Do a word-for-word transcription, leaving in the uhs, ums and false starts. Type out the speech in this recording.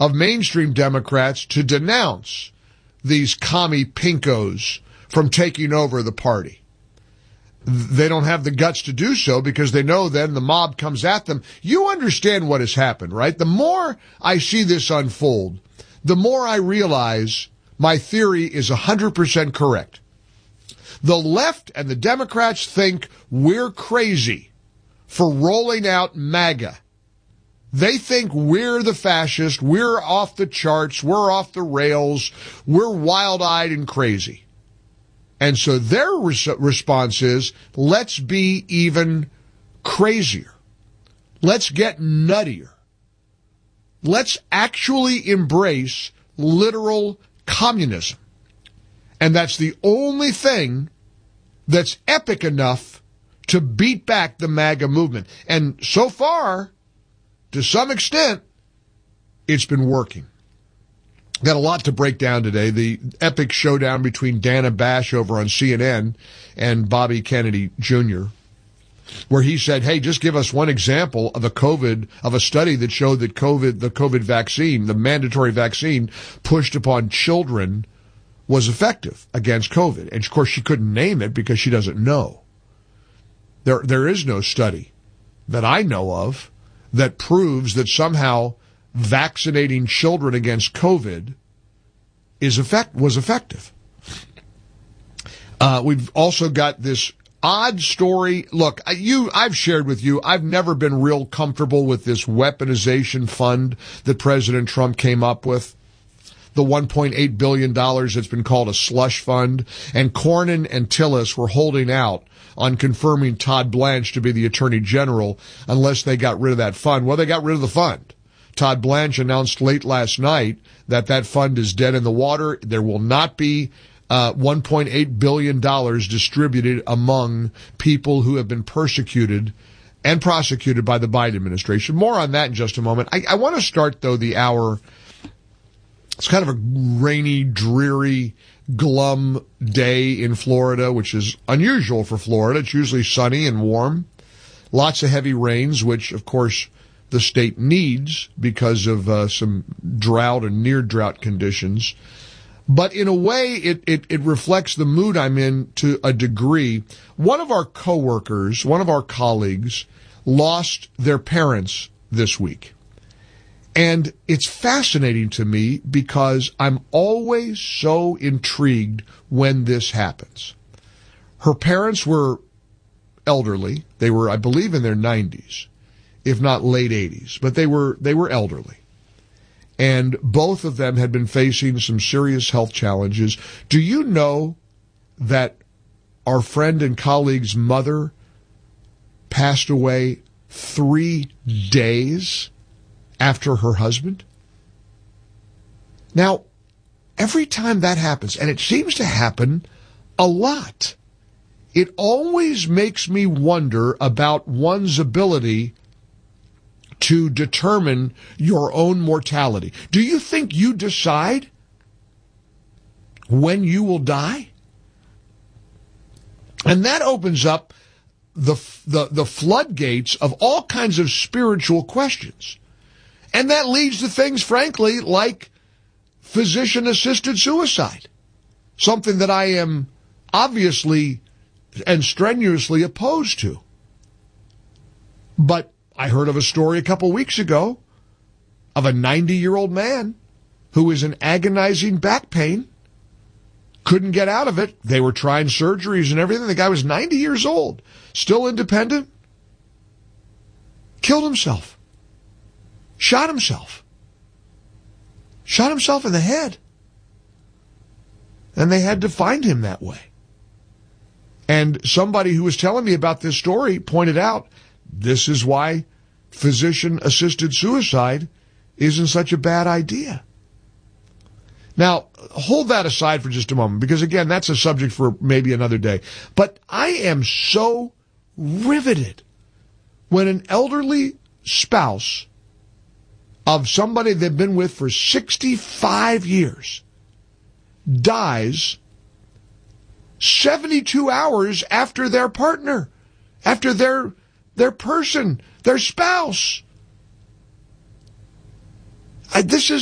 of mainstream Democrats to denounce these commie pinkos from taking over the party. They don't have the guts to do so because they know then the mob comes at them. You understand what has happened, right? The more I see this unfold, the more I realize my theory is one hundred percent correct. The left and the Democrats think we're crazy for rolling out MAGA. They think we're the fascists, we're off the charts, we're off the rails, we're wild-eyed and crazy. And so their res- response is, let's be even crazier. Let's get nuttier. Let's actually embrace literal communism. And that's the only thing that's epic enough to beat back the MAGA movement. And so far, to some extent, it's been working. Got a lot to break down today. The epic showdown between Dana Bash over on C N N and Bobby Kennedy Junior, where he said, hey, just give us one example of a COVID, of a study that showed that COVID, the COVID vaccine, the mandatory vaccine pushed upon children was effective against COVID. And of course, she couldn't name it because she doesn't know. There, there is no study that I know of that proves that somehow vaccinating children against COVID is effect, was effective. Uh, we've also got this odd story. Look, you, I've shared with you, I've never been real comfortable with this weaponization fund that President Trump came up with. The one point eight billion dollars that's been called a slush fund. And Cornyn and Tillis were holding out on confirming Todd Blanche to be the Attorney General unless they got rid of that fund. Well, they got rid of the fund. Todd Blanche announced late last night that that fund is dead in the water. There will not be uh, one point eight billion dollars distributed among people who have been persecuted and prosecuted by the Biden administration. More on that in just a moment. I, I want to start, though, the hour. It's kind of a rainy, dreary, glum day in Florida, which is unusual for Florida. It's usually sunny and warm. Lots of heavy rains, which, of course, the state needs because of uh, some drought and near-drought conditions. But in a way, it, it, it reflects the mood I'm in to a degree. One of our coworkers, one of our colleagues, lost their parents this week. And it's fascinating to me because I'm always so intrigued when this happens. Her parents were elderly. They were, I believe, in their nineties, if not late eighties, but they were, they were elderly. And both of them had been facing some serious health challenges. Do you know that our friend and colleague's mother passed away three days after her husband? Now, every time that happens, and it seems to happen a lot, it always makes me wonder about one's ability to determine your own mortality. Do you think you decide when you will die? And that opens up the, the, the floodgates of all kinds of spiritual questions. And that leads to things, frankly, like physician-assisted suicide, something that I am obviously and strenuously opposed to. But I heard of a story a couple weeks ago of a ninety-year-old man who was in agonizing back pain, couldn't get out of it. They were trying surgeries and everything. The guy was ninety years old, still independent, killed himself. Shot himself. Shot himself in the head. And they had to find him that way. And somebody who was telling me about this story pointed out this is why physician-assisted suicide isn't such a bad idea. Now, hold that aside for just a moment, because, again, that's a subject for maybe another day. But I am so riveted when an elderly spouse of somebody they've been with for sixty-five years dies seventy-two hours after their partner, after their their person, their spouse. I, this is